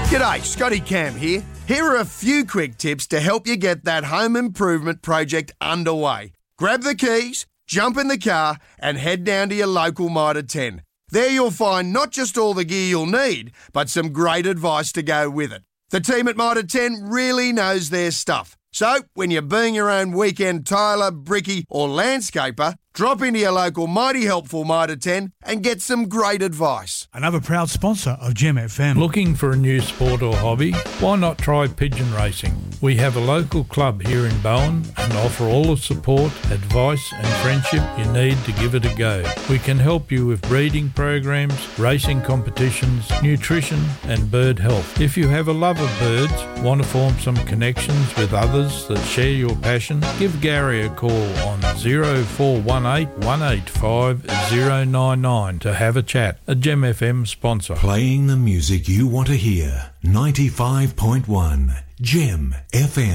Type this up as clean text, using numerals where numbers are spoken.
G'day, Scotty Cam here. Here are a few quick tips to help you get that home improvement project underway. Grab the keys, jump in the car and head down to your local Mitre 10. There you'll find not just all the gear you'll need, but some great advice to go with it. The team at Mitre 10 really knows their stuff. So, when you're being your own weekend tiler, brickie or landscaper, drop into your local Mighty Helpful Mitre 10 and get some great advice. Another proud sponsor of Gem FM. Looking for a new sport or hobby? Why not try pigeon racing? We have a local club here in Bowen and offer all the support, advice and friendship you need to give it a go. We can help you with breeding programs, racing competitions, nutrition and bird health. If you have a love of birds, want to form some connections with others that share your passion, give Gary a call on 0418 185 099 to have a chat. A Gem FM sponsor. Playing the music you want to hear. 95.1 Gem FM.